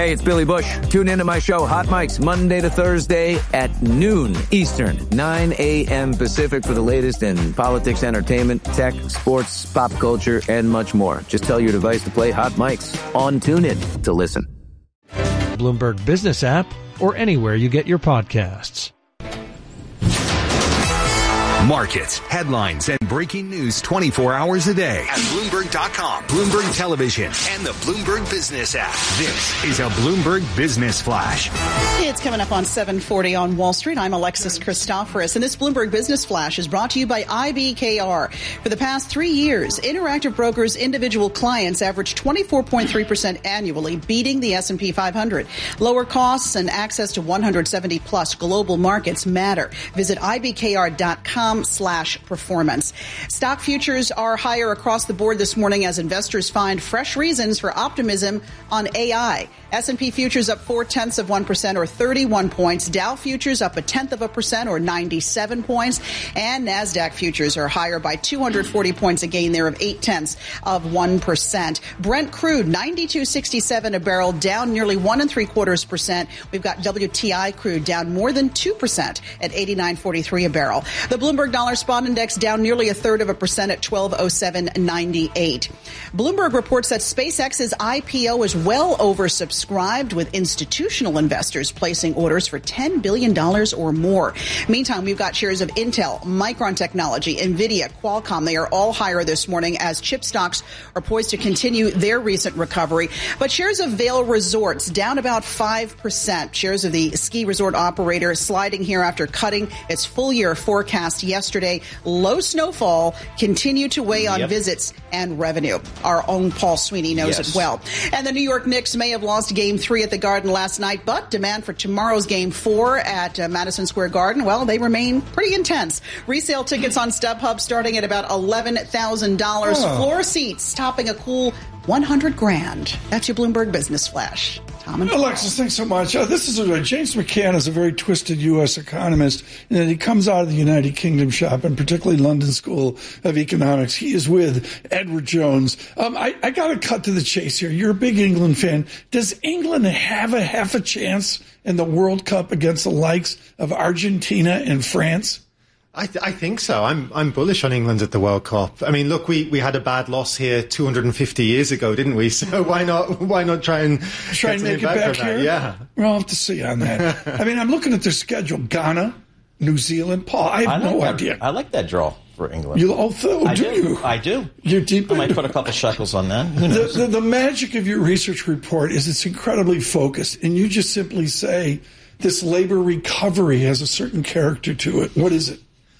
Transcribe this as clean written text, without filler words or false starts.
Hey, it's Billy Bush. Tune into my show, Hot Mics, Monday to Thursday at noon Eastern, 9 a.m. Pacific for the latest in politics, entertainment, tech, sports, pop culture, and much more. Just tell your device to play Hot Mics on TuneIn to listen. Bloomberg Business app or anywhere you get your podcasts. Markets, headlines, and breaking news 24 hours a day at Bloomberg.com, Bloomberg Television, and the Bloomberg Business app. This is a Bloomberg Business Flash. It's coming up on 7:40 on Wall Street. I'm Alexis Christoforous, and this Bloomberg Business Flash is brought to you by IBKR. For the past 3 years, Interactive Brokers' individual clients averaged 24.3% annually, beating the S&P 500. Lower costs and access to 170-plus global markets matter. Visit IBKR.com/performance. Stock futures are higher across the board this morning as investors find fresh reasons for optimism on AI. S&P futures up 0.4% or 31 points. Dow futures up 0.1% or 97 points. And NASDAQ futures are higher by 240 points, a gain there of 0.8%. Brent crude, $92.67 a barrel, down nearly 1.75%. We've got WTI crude down more than 2% at $89.43 a barrel. The Bloomberg Dollar Spot Index down nearly 0.33% at 1207.98. Bloomberg reports that SpaceX's IPO is well oversubscribed, with institutional investors placing orders for $10 billion or more. Meantime, we've got shares of Intel, Micron Technology, NVIDIA, Qualcomm. They are all higher this morning as chip stocks are poised to continue their recent recovery. But shares of Vail Resorts down about 5%. Shares of the ski resort operator sliding here after cutting its full-year forecast yesterday. Low snowfall continue to weigh on visits and revenue. Our own Paul Sweeney knows it well. And the New York Knicks may have lost Game 3 at the Garden last night, but demand for tomorrow's Game 4 at Madison Square Garden, well, they remain pretty intense. Resale tickets on StubHub starting at about $11,000. Floor seats topping a cool $100,000. That's your Bloomberg Business Flash. Tom and Alexis, thanks so much. James McCann is a very twisted U.S. economist, and he comes out of the United Kingdom shop, and particularly London School of Economics. He is with Edward Jones. I got to cut to the chase here. You're a big England fan. Does England have a half a chance in the World Cup against the likes of Argentina and France? I think so. I'm bullish on England at the World Cup. I mean, look, we had a bad loss here 250 years ago, didn't we? So why not try and make it back here? Yeah. We'll have to see on that. I mean, I'm looking at their schedule. Ghana, New Zealand. Paul, I have no idea. I like that draw for England. You I do. You're deep. I might put a couple shekels on that. The magic of your research report is it's incredibly focused, and you just simply say this labor recovery has a certain character to it. What is it?